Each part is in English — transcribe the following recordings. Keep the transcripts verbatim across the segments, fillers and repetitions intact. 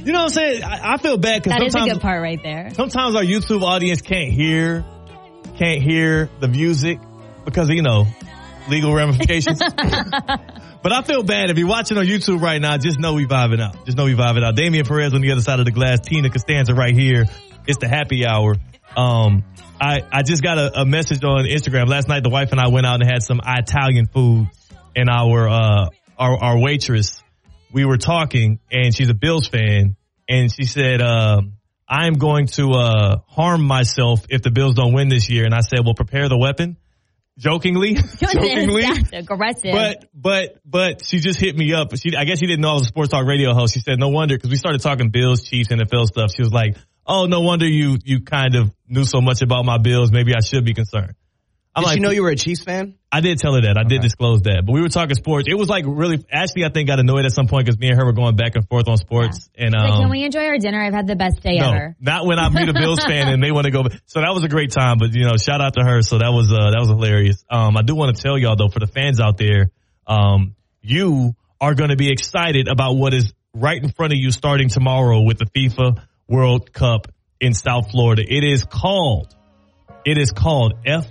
You know what I'm saying? I, I feel bad because that is a sometimes good part right there. Sometimes our YouTube audience can't hear, can't hear the music because of, you know, legal ramifications. But I feel bad if you're watching on YouTube right now. Just know we vibing out. Just know we vibing out. Damian Perez on the other side of the glass. Tina Costanza right here. It's the happy hour. Um, I I just got a, a message on Instagram last night. The wife and I went out and had some Italian food, and our uh our our waitress, we were talking, and she's a Bills fan, and she said, uh, "I'm going to uh harm myself if the Bills don't win this year." And I said, "Well, prepare the weapon." Jokingly, jokingly, that's aggressive. But, but, but she just hit me up. She, I guess she didn't know I was a sports talk radio host. She said, no wonder, because we started talking Bills, Chiefs, N F L stuff. She was like, oh, no wonder you, you kind of knew so much about my Bills. Maybe I should be concerned. I'm did like, she know you were a Chiefs fan? I did tell her that. I okay. did disclose that. But we were talking sports. It was like really, Ashley, I think, got annoyed at some point because me and her were going back and forth on sports. Yeah. And um, like, can we enjoy our dinner? I've had the best day no, ever. Not when I meet a Bills fan and they want to go. So that was a great time. But, you know, shout out to her. So that was uh, that was hilarious. Um, I do want to tell y'all, though, for the fans out there, um, you are going to be excited about what is right in front of you starting tomorrow with the FIFA World Cup in South Florida. It is called, it is called F.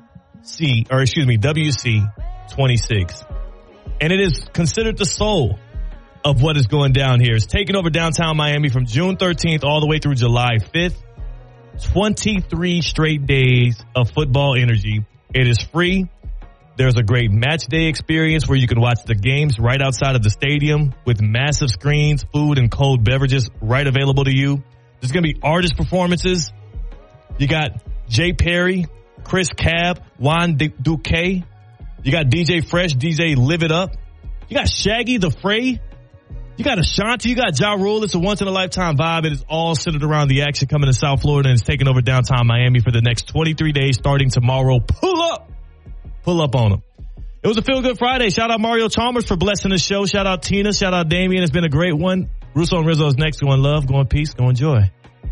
C, or excuse me, W C twenty-six. And it is considered the soul of what is going down here. It's taking over downtown Miami from June thirteenth all the way through July fifth. twenty-three straight days of football energy. It is free. There's a great match day experience where you can watch the games right outside of the stadium with massive screens, food, and cold beverages right available to you. There's going to be artist performances. You got Jay Perry, Chris Cab, Juan Duque. You got D J Fresh, D J Live It Up. You got Shaggy the Fray. You got Ashanti. You got Ja Rule. It's a once-in-a-lifetime vibe. It is all centered around the action coming to South Florida, and it's taking over downtown Miami for the next twenty-three days starting tomorrow. Pull up. Pull up on them. It was a Feel Good Friday. Shout out Mario Chalmers for blessing the show. Shout out Tina. Shout out Damian. It's been a great one. Russo and Rizzo is next. Go in love. Go in peace. Go in joy.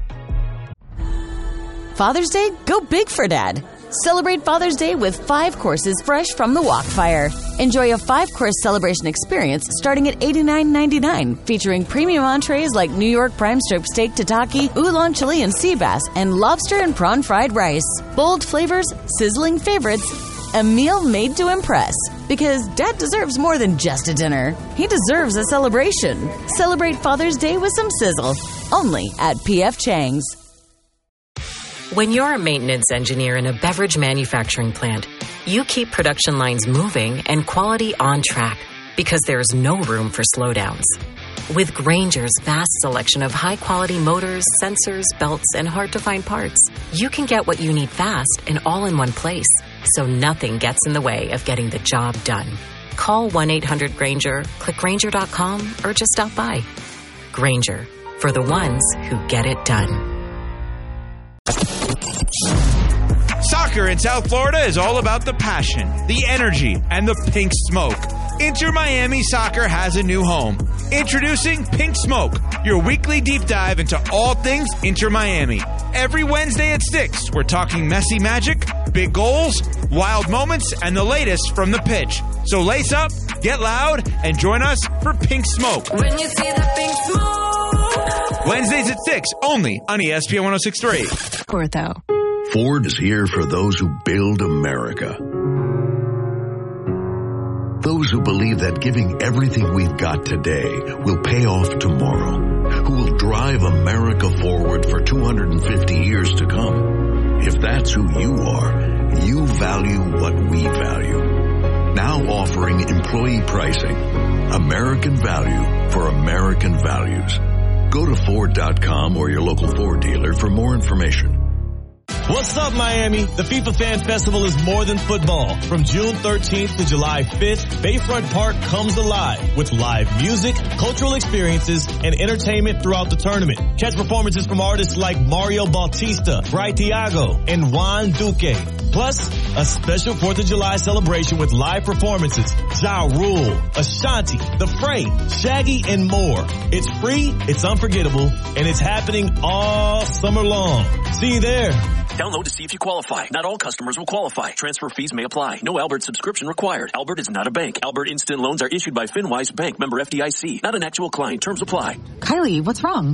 Father's Day? Go big for Dad. Celebrate Father's Day with five courses fresh from the Wok Fire. Enjoy a five-course celebration experience starting at eighty-nine ninety-nine, featuring premium entrees like New York prime strip steak tataki, oolong chili and sea bass, and lobster and prawn fried rice. Bold flavors, sizzling favorites, a meal made to impress. Because Dad deserves more than just a dinner. He deserves a celebration. Celebrate Father's Day with some sizzle. Only at P F Chang's. When you're a maintenance engineer in a beverage manufacturing plant, you keep production lines moving and quality on track because there's no room for slowdowns. With Grainger's vast selection of high-quality motors, sensors, belts, and hard-to-find parts, you can get what you need fast and all in one place, so nothing gets in the way of getting the job done. Call one eight hundred Grainger, click Grainger dot com, or just stop by. Grainger, for the ones who get it done. Soccer in South Florida is all about the passion, the energy, and the pink smoke. Inter Miami Soccer has a new home. Introducing Pink Smoke, your weekly deep dive into all things Inter Miami. Every Wednesday at six, we're talking messy magic, big goals, wild moments, and the latest from the pitch. So lace up, get loud, and join us for Pink Smoke. When you see the pink smoke. Wednesdays at six, only on E S P N one oh six point three. Ortho. Ford is here for those who build America. Those who believe that giving everything we've got today will pay off tomorrow. Who will drive America forward for two hundred fifty years to come. If that's who you are, you value what we value. Now offering employee pricing. American value for American values. Go to Ford dot com or your local Ford dealer for more information. What's up, Miami? The FIFA Fan Festival is more than football. From June thirteenth to July fifth, Bayfront Park comes alive with live music, cultural experiences, and entertainment throughout the tournament. Catch performances from artists like Mario Bautista, Bry Thiago, and Juan Duque. Plus, a special fourth of July celebration with live performances, Ja Rule, Ashanti, The Fray, Shaggy, and more. It's free, it's unforgettable, and it's happening all summer long. See you there. Download to see if you qualify. Not all customers will qualify. Transfer fees may apply. No Albert subscription required. Albert is not a bank. Albert Instant Loans are issued by FinWise Bank, member F D I C. Not an actual client. Terms apply. Kylie, what's wrong?